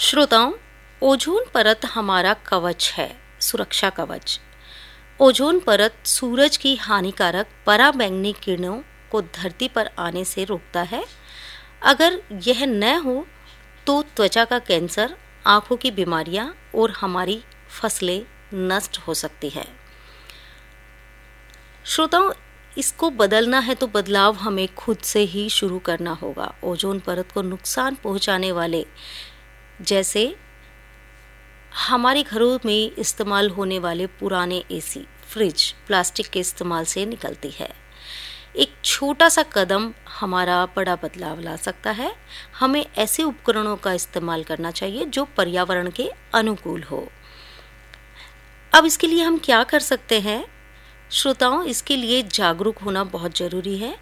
श्रोताओं, ओजोन परत हमारा कवच है, सुरक्षा कवच। ओजोन परत सूरज की हानिकारक पराबैंगनी किरणों को धरती पर आने से रोकता है। अगर यह न हो तो त्वचा का कैंसर, आंखों की बीमारियां और हमारी फसलें नष्ट हो सकती है। श्रोताओं, इसको बदलना है तो बदलाव हमें खुद से ही शुरू करना होगा। ओजोन परत को नुकसान पहुंचाने वाले जैसे हमारे घरों में इस्तेमाल होने वाले पुराने एसी, फ्रिज, प्लास्टिक के इस्तेमाल से निकलती है। एक छोटा सा कदम हमारा बड़ा बदलाव ला सकता है। हमें ऐसे उपकरणों का इस्तेमाल करना चाहिए जो पर्यावरण के अनुकूल हो। अब इसके लिए हम क्या कर सकते हैं? श्रोताओं, इसके लिए जागरूक होना बहुत जरूरी है।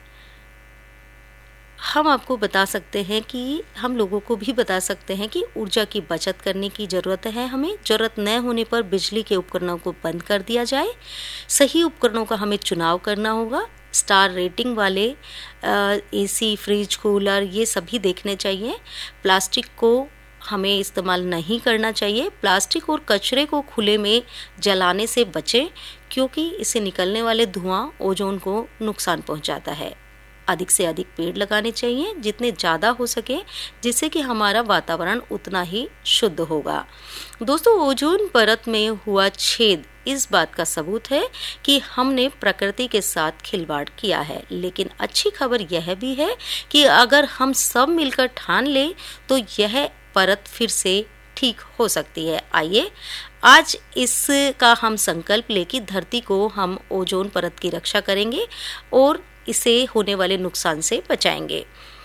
हम आपको बता सकते हैं कि हम लोगों को भी बता सकते हैं कि ऊर्जा की बचत करने की ज़रूरत है। हमें ज़रूरत न होने पर बिजली के उपकरणों को बंद कर दिया जाए। सही उपकरणों का हमें चुनाव करना होगा। स्टार रेटिंग वाले एसी, फ्रिज, कूलर ये सभी देखने चाहिए। प्लास्टिक को हमें इस्तेमाल नहीं करना चाहिए। प्लास्टिक और कचरे को खुले में जलाने से बचें, क्योंकि इससे निकलने वाले धुआं ओजोन को नुकसान पहुंचाता है। अधिक से अधिक पेड़ लगाने चाहिए, जितने ज़्यादा हो सके, जिससे कि हमारा वातावरण उतना ही शुद्ध होगा। दोस्तों, ओजोन परत में हुआ छेद इस बात का सबूत है कि हमने प्रकृति के साथ खिलवाड़ किया है। लेकिन अच्छी खबर यह भी है कि अगर हम सब मिलकर ठान लें तो यह परत फिर से ठीक हो सकती है। आइए आज इसका हम संकल्प ले कि धरती को हम ओजोन परत की रक्षा करेंगे और इसे होने वाले नुकसान से बचाएंगे।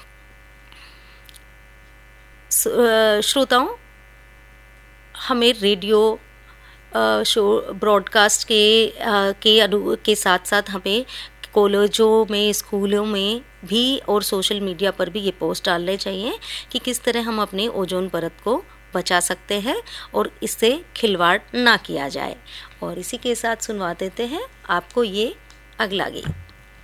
श्रोताओं, हमें रेडियो शो ब्रॉडकास्ट के साथ साथ हमें कॉलेजों में, स्कूलों में भी और सोशल मीडिया पर भी ये पोस्ट डालने चाहिए कि किस तरह हम अपने ओजोन परत को बचा सकते हैं और इससे खिलवाड़ ना किया जाए। और इसी के साथ सुनवा देते हैं आपको ये अगला गीत।